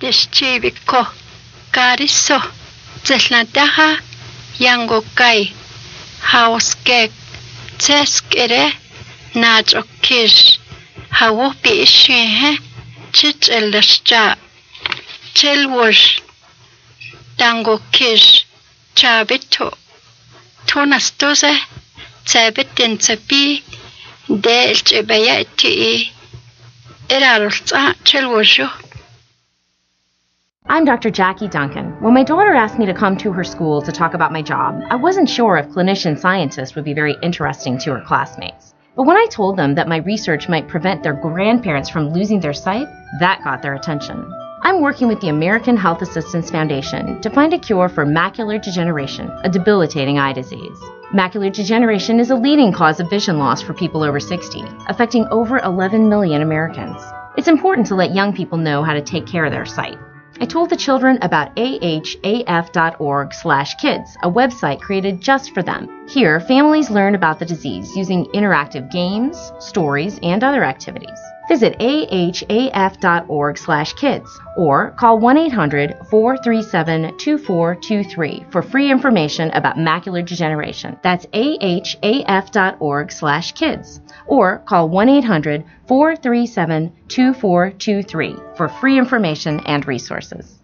Deschiviko, Cariso, Zesladaha, Yango Kai, Hauskek, Teskere, Najo Kish, Hawopi Ishe, Chich Elashja, Chelwash, Dango Kish, Chabito, Tonastoze, Tabitin Tabi, Del Chebayati, Eralsa, Chelwashu. I'm Dr. Jackie Duncan. When my daughter asked me to come to her school to talk about my job, I wasn't sure if clinician scientists would be very interesting to her classmates. But when I told them that my research might prevent their grandparents from losing their sight, that got their attention. I'm working with the American Health Assistance Foundation to find a cure for macular degeneration, a debilitating eye disease. Macular degeneration is a leading cause of vision loss for people over 60, affecting over 11 million Americans. It's important to let young people know how to take care of their sight. I told the children about ahaf.org/kids, a website created just for them. Here, families learn about the disease using interactive games, stories, and other activities. Visit ahaf.org/kids or call 1-800-437-2423 for free information about macular degeneration. That's ahaf.org/kids or call 1-800-437-2423 for free information and resources.